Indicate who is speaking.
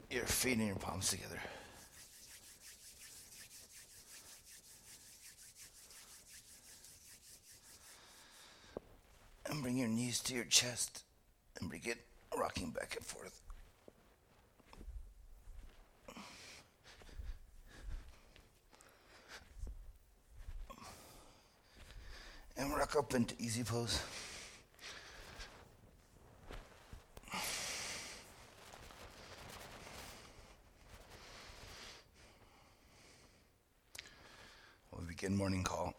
Speaker 1: your feet and your palms together. And bring your knees to your chest and begin rocking back and forth. And rock up into easy pose. We begin morning call.